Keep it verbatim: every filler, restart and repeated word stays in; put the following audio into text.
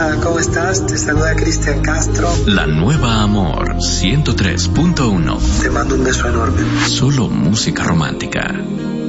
Hola, ¿cómo estás? Te saluda Cristian Castro. La Nueva Amor ciento tres punto uno. Te mando un beso enorme. Solo música romántica.